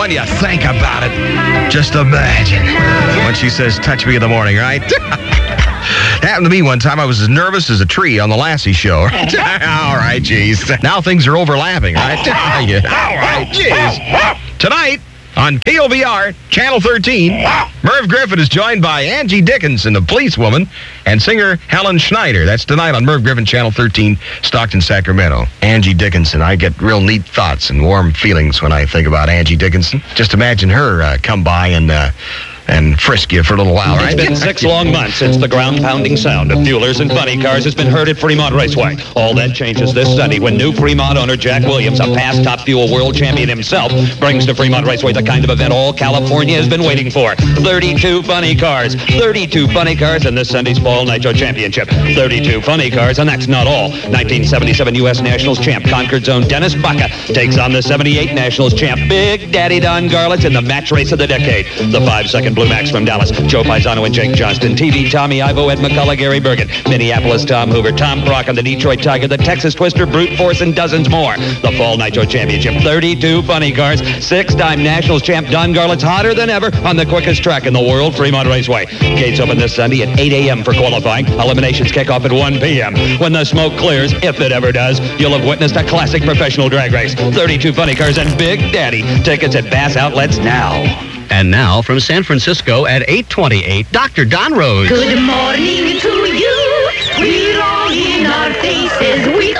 when you think about it. Just imagine when she says, touch me in the morning, right? Happened to me one time. I was as nervous as a tree on the Lassie show. All right, geez. Now things are overlapping, right? Yeah. All right, geez. Tonight on KOVR, Channel 13, Merv Griffin is joined by Angie Dickinson, a policewoman, and singer Helen Schneider. That's tonight on Merv Griffin, Channel 13, Stockton, Sacramento. Angie Dickinson. I get real neat thoughts and warm feelings when I think about Angie Dickinson. Just imagine her come by and frisk you for a little while, right? It's been 6 long months since the ground-pounding sound of fuelers and funny cars has been heard at Fremont Raceway. All that changes this Sunday when new Fremont owner Jack Williams, a past Top Fuel world champion himself, brings to Fremont Raceway the kind of event all California has been waiting for. 32 funny cars. 32 funny cars in this Sunday's Fall Nitro Championship. 32 funny cars, and that's not all. 1977 U.S. Nationals champ Concord's own Dennis Baca takes on the 78 Nationals champ Big Daddy Don Garlits in the match race of the decade. The 5-second Blue Max from Dallas, Joe Paisano and Jake Johnston, TV Tommy Ivo, Ed McCullough, Gary Bergen, Minneapolis Tom Hoover, Tom Brock and the Detroit Tiger, the Texas Twister, Brute Force, and dozens more. The Fall Nitro Championship, 32 funny cars, 6-time Nationals champ Don Garlits hotter than ever on the quickest track in the world, Fremont Raceway. Gates open this Sunday at 8 a.m. for qualifying. Eliminations kick off at 1 p.m. When the smoke clears, if it ever does, you'll have witnessed a classic professional drag race. 32 funny cars and Big Daddy. Tickets at Bass Outlets now. And now, from San Francisco at 8:28, Dr. Don Rose. Good morning to you. We're all in our faces. We